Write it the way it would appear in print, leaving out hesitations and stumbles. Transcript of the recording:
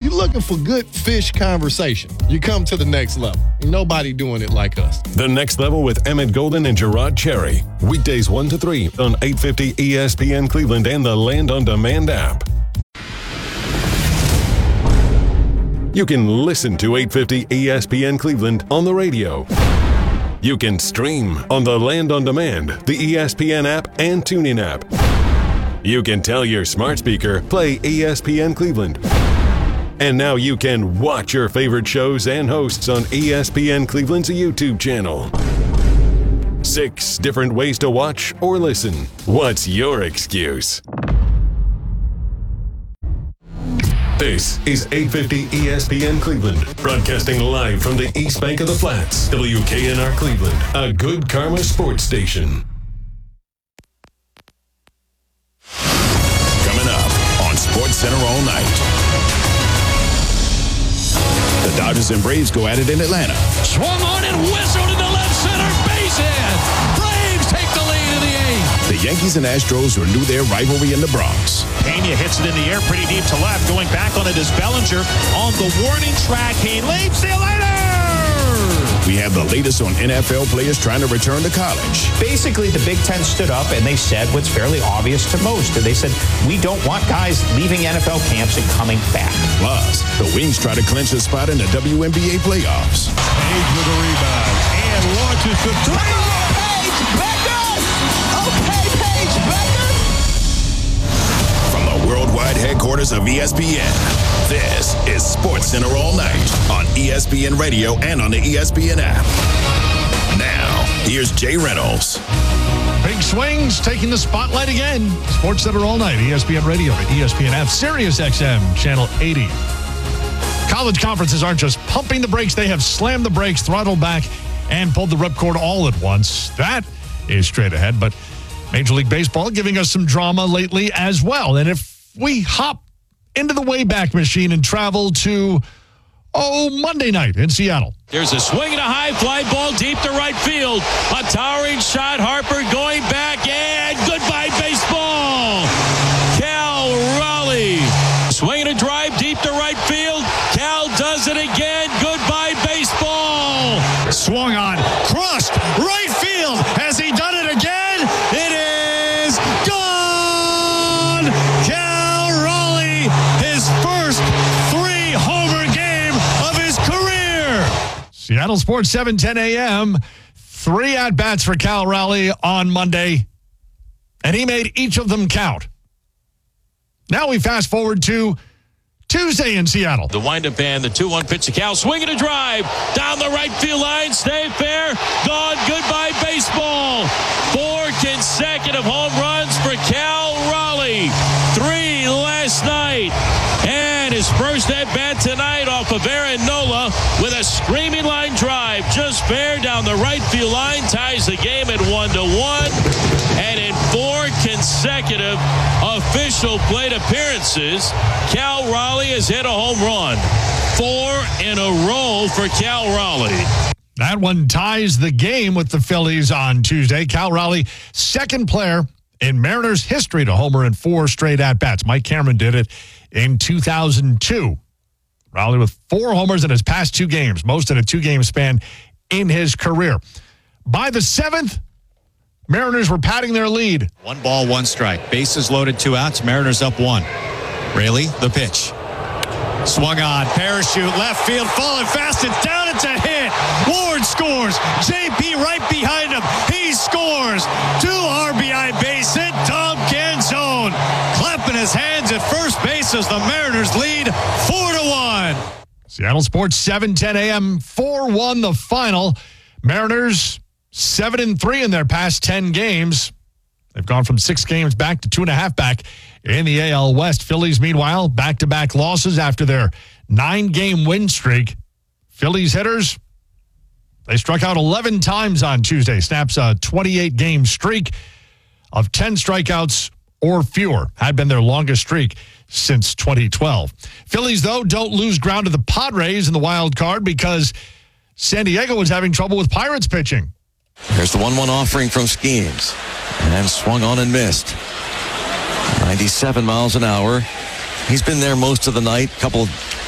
you're looking for good fish conversation, you come to the Next Level. Ain't nobody doing it like us. The Next Level with Emmett Golden and Gerard Cherry. Weekdays 1 to 3 on 850 ESPN Cleveland and the Land on Demand app. You can listen to 850 ESPN Cleveland on the radio. You can stream on the Land on Demand, the ESPN app, and TuneIn app. You can tell your smart speaker, play ESPN Cleveland. And now you can watch your favorite shows and hosts on ESPN Cleveland's YouTube channel. 6 different ways to watch or listen. What's your excuse? This is 850 ESPN Cleveland, broadcasting live from the East Bank of the Flats, WKNR Cleveland, a Good Karma sports station. Coming up on SportsCenter all night. The Dodgers and Braves go at it in Atlanta. Swung on and whistled in the left center base hit. Braves take the lead in the 8th. The Yankees and Astros renew their rivalry in the Bronx. Pena hits it in the air pretty deep to left. Going back on it is Bellinger on the warning track. He leaps. See you later. We have the latest on NFL players trying to return to college. Basically, the Big Ten stood up and they said what's fairly obvious to most. And they said, we don't want guys leaving NFL camps and coming back. Plus, the Wings try to clinch a spot in the WNBA playoffs. Page with a rebound and launches the three. Paige Becker! Okay, Paige Becker! From the worldwide headquarters of ESPN, this is SportsCenter all night on ESPN Radio and on the ESPN app. Now, here's Jay Reynolds. Big swings taking the spotlight again. SportsCenter all night. ESPN Radio at ESPN app. Sirius XM, channel 80. College conferences aren't just pumping the brakes. They have slammed the brakes, throttled back, and pulled the ripcord all at once. That is straight ahead. But Major League Baseball giving us some drama lately as well. And if we hop into the Wayback Machine and travel to, Monday night in Seattle. There's a swing and a high fly ball deep to right field. A towering shot. Harper going back and goodbye baseball. Cal Raleigh swinging a drive deep to right field. Cal does it again. Goodbye baseball. Swung on, crushed right field. Has he done it again? It is gone. Cal Raleigh, his first 3-homer game of his career. Seattle Sports 7:10 a.m. 3 at-bats for Cal Raleigh on Monday, and he made each of them count. Now we fast forward to Tuesday in Seattle. The windup and the 2-1 pitch to Cal. Swinging a drive down the right field line. Stay fair. Gone. Goodbye baseball. 4 consecutive home runs for Cal Raleigh. 3 last night. And his first at-bat tonight off of Aaron Nola with a screaming line drive. Just fair down the right field line. Ties the game at 1-1. And in 4 consecutive official plate appearances, Cal Raleigh has hit a home run. 4 in a row for Cal Raleigh. That one ties the game with the Phillies on Tuesday. Cal Raleigh, second player in Mariners history to homer in 4 straight at-bats. Mike Cameron did it in 2002. Raleigh with 4 homers in his past 2 games, most in a 2-game span in his career. By the 7th, Mariners were padding their lead. 1 ball, 1 strike. Bases loaded, 2 outs. Mariners up 1. Raley, the pitch. Swung on, parachute, left field, falling fast, it's down, it's a hit. Ward scores. JP right behind him. He scores. 2 RBI base hit. Tom Canzone clapping his hands at first base as the Mariners lead 4-1. Seattle Sports 7:10 a.m. 4-1 the final. Mariners 7-3 in their past 10 games. They've gone from 6 games back to 2.5 back in the AL West. Phillies, meanwhile, back-to-back losses after their 9-game win streak. Phillies hitters, they struck out 11 times on Tuesday. Snaps a 28-game streak of 10 strikeouts or fewer. Had been their longest streak since 2012. Phillies, though, don't lose ground to the Padres in the wild card because San Diego was having trouble with Pirates pitching. There's the 1-1 offering from Skeens. And swung on and missed. 97 miles an hour. He's been there most of the night. Couple